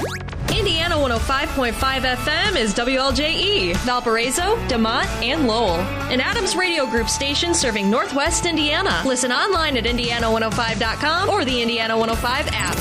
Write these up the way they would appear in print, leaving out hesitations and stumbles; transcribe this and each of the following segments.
Indiana 105.5 FM is WLJE, Valparaiso, DeMont, and Lowell. An Adams Radio Group station serving Northwest Indiana. Listen online at Indiana105.com or the Indiana 105 app.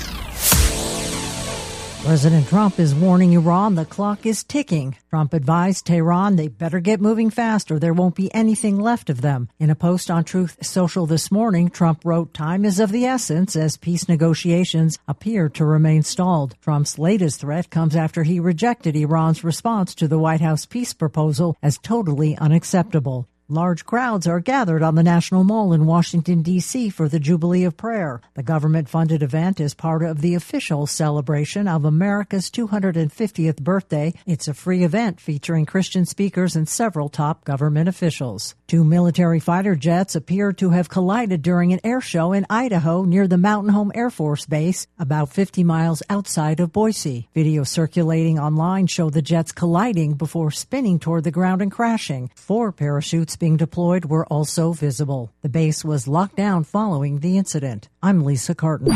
President Trump is warning Iran the clock is ticking. Trump advised Tehran they better get moving fast or there won't be anything left of them. In a post on Truth Social this morning, Trump wrote, "Time is of the essence as peace negotiations appear to remain stalled." Trump's latest threat comes after he rejected Iran's response to the White House peace proposal as totally unacceptable. Large crowds are gathered on the National Mall in Washington, D.C. for the Jubilee of Prayer. The government-funded event is part of the official celebration of America's 250th birthday. It's a free event featuring Christian speakers and several top government officials. 2 military fighter jets appear to have collided during an air show in Idaho near the Mountain Home Air Force Base, about 50 miles outside of Boise. Videos circulating online show the jets colliding before spinning toward the ground and crashing. 4 parachutes being deployed were also visible. The base was locked down following the incident. I'm Lisa Carton.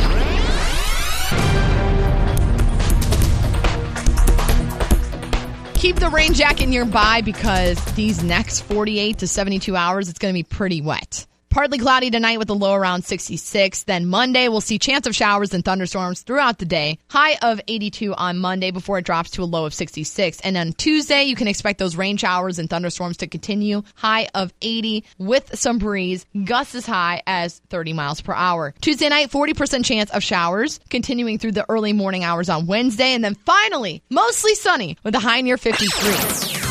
Keep the rain jacket nearby because these next 48 to 72 hours, it's going to be pretty wet. Partly cloudy tonight with a low around 66. Then Monday, we'll see chance of showers and thunderstorms throughout the day. High of 82 on Monday before it drops to a low of 66. And on Tuesday, you can expect those rain showers and thunderstorms to continue. High of 80 with some breeze. Gusts as high as 30 miles per hour. Tuesday night, 40% chance of showers continuing through the early morning hours on Wednesday. And then finally, mostly sunny with a high near 53.